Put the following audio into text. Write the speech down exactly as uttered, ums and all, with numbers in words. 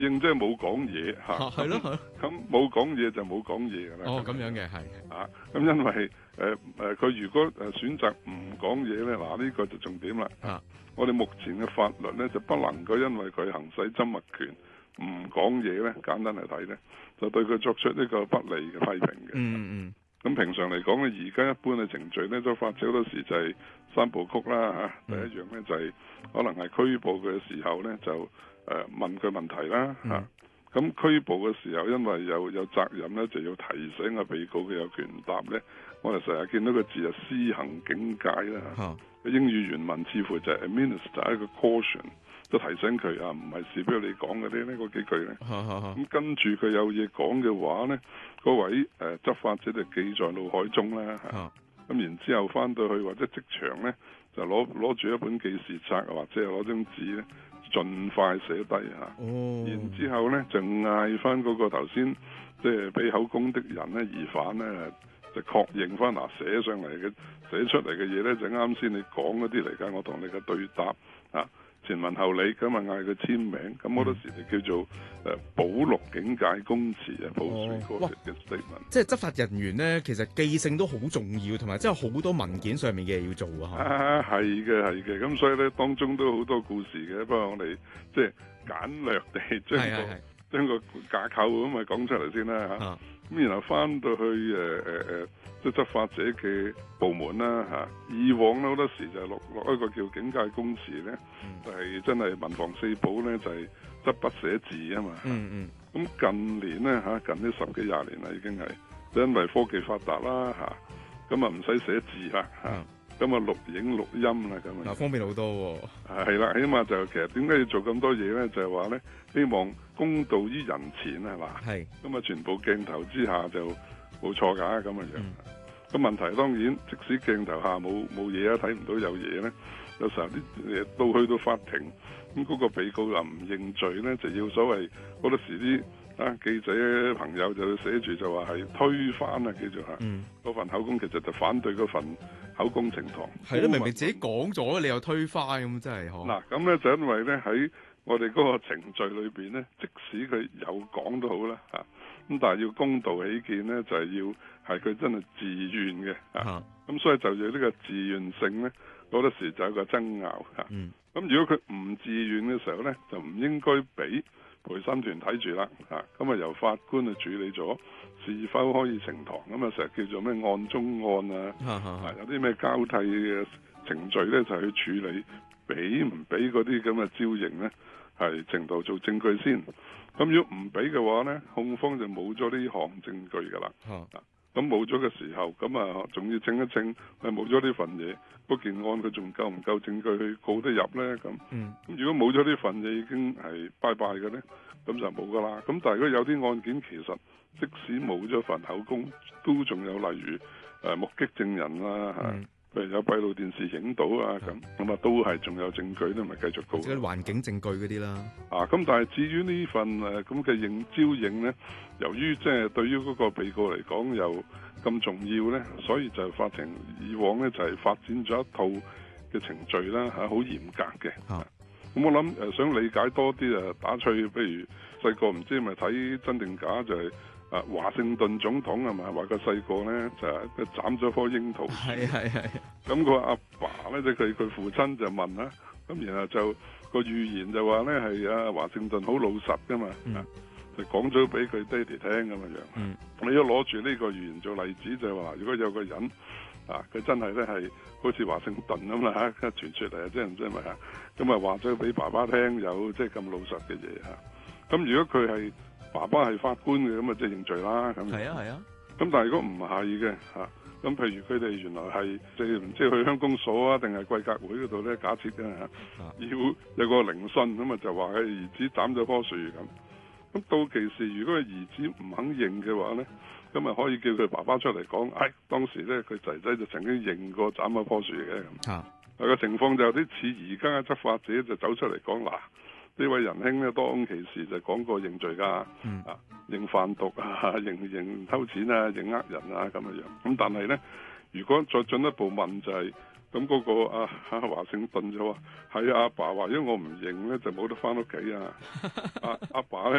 認即係冇講嘢嚇， 係咯， 咁冇講嘢就冇講嘢㗎啦。 哦，咁樣嘅係啊，咁因為誒誒，佢、呃、如果誒選擇唔講嘢咧，嗱、這、呢個就重點啦。 啊， 我哋目前嘅法律咧就不能夠因為佢行使緘默權唔講嘢咧，簡單嚟睇咧，就對佢作出呢個不利嘅批評嘅。 嗯嗯。 咁平常嚟講咧，而家一般嘅程序咧，執法者好多時就係三部曲啦嚇。第一樣咧就係可能係拘捕佢嘅時候咧，就誒問佢問題啦嚇。咁、嗯、拘捕嘅時候，因為有有責任咧，就要提醒個被告嘅有權答咧。我哋成日見到個字係施行警戒啦嚇。 啊、 英語原文似乎就係 administer 一個 caution，都提醒佢啊，唔係事俾你講嗰啲呢嗰幾句咧。咁、 啊啊、 跟住佢有嘢講嘅話咧，嗰位誒、呃、執法者就記在腦海中啦嚇。咁、啊、然之後翻到去或者即場咧，就攞攞住一本記事冊或者係攞張紙咧，盡快寫低嚇。 哦、 然之後咧就嗌翻嗰個頭先即係俾口供的人咧，疑犯咧就確認翻嗱，寫上嚟嘅寫出嚟嘅嘢咧就啱先你講嗰啲嚟㗎，我同你嘅對答啊。前文後理咁啊，嗌佢簽名，咁好多時就叫做誒保錄警戒供詞啊，保存個人嘅 statement。 即係執法人員咧，其實記性都好重要，同埋真係好多文件上面嘅嘢要做啊！ 啊，係嘅，係嘅，咁所以咧當中都好多故事嘅，不過我哋即係簡略地將個將個架構咁咪講出嚟先啦嚇。咁、啊、然後翻到去誒誒誒，即係執法者嘅部門啦嚇。以往咧好多時就落落一個叫警戒供詞咧，嗯、就係真係文房四寶咧，就係執筆寫字啊嘛。嗯嗯。咁近年咧嚇，近呢十幾廿年啦已經係，因為科技發達啦嚇，咁啊唔使寫字啦嚇。嗯咁啊，錄影錄音啦，咁啊， 嗱方便好多喎、 哦。係啦，起碼就其實點解要做咁多嘢咧？就係話咧，希望公道於人前係嘛？係。咁啊，全部鏡頭之下就冇錯㗎，咁嘅樣。咁、嗯、問題當然，即使鏡頭下冇冇嘢啊，睇唔到有嘢咧，有時候啲嘢到去到法庭，咁嗰個被告又唔認罪咧，就要所謂好多時啲啊記者朋友就寫住就話係推翻啊，叫做嚇。嗯。嗰份口供其實就反對嗰份口供呈堂。 係咯，明明自己講咗，你又推翻咁，真係嗬。 嗱，咁咧就因為咧喺我哋嗰個程序裏邊咧，即使佢有講都好啦嚇，咁但係要公道起見咧，就係、是、要係佢真係自願嘅嚇。咁、啊、所以就要呢個自願性咧，好多時就有個爭拗嚇。咁、嗯、如果佢唔自願嘅時候咧，就唔應該俾陪審團睇住啦嚇。咁啊由法官去處理咗是否可以呈堂。咁啊成日叫做咩案中案啊，啊，啊有啲咩交替嘅程序咧，就係、去處理俾唔俾嗰啲咁嘅招認咧，係程度做證據先。咁如果唔俾嘅話咧，控方就冇咗呢項證據噶啦。咁冇咗嘅時候，咁啊仲要證一證係冇咗呢份嘢，嗰件案佢仲夠唔夠證據去告得入咧？咁，咁、嗯、如果冇咗呢份嘢已經係拜拜嘅咧，咁就冇噶啦。咁但係如果有啲案件其實即使冇咗份口供，都仲有例如誒、呃、目擊證人啦嚇。嗯譬如有閉路電視影到啊咁，咁啊都係仲有證據都咪繼續告。 即係環境證據嗰啲啦。啊， 咁但係至於呢份誒咁嘅認招認咧，由於即係對於嗰個被告嚟講又咁重要咧，所以就法庭以往咧就係、是、發展咗一套嘅程序啦嚇，好嚴格嘅。咁、啊、我諗誒想理解多啲啊，打趣，譬如細個唔知係咪睇真定假就係、是。啊，華盛頓總統係咪話佢細個咧就係斬咗棵櫻桃樹？係係係。咁個阿爸咧，即係佢佢父親就問啦，咁然後就個預言就話咧係啊華盛頓好老實噶嘛，嗯、就講咗俾佢爹哋聽咁嘅樣。嗯。你要攞住呢個預言做例子，就係話如果有個人啊，佢真係咧係好似華盛頓咁啦嚇，傳出嚟啊，即係唔知係咪啊？咁啊話咗俾爸爸聽有即係咁老實嘅嘢嚇。咁如果佢係爸爸係法官嘅，咁啊即係認罪啦。咁係啊係啊。咁但係如果唔係嘅嚇，咁譬如佢哋原來係即係唔知去鄉公所啊，定係貴格會嗰度咧？假設嘅嚇，啊、要有個聆訊咁啊，就話佢兒子斬咗棵樹咁。咁到其時，如果佢兒子唔肯認嘅話咧，咁啊可以叫佢爸爸出嚟講，哎當時咧佢仔仔就曾經認過斬咗棵樹嘅咁。啊，個情況就有啲似而家嘅執法者就走出嚟講嗱。呢位仁兄咧，當其時就講過認罪㗎，嗯、啊，認販毒啊，認認偷錢啊，認呃人啊咁樣樣。咁但係咧，如果再進一步問就係、是， 咁嗰個阿阿華盛頓就話：係阿爸話，因為我唔認咧，就冇得翻屋企啊！阿阿爸咧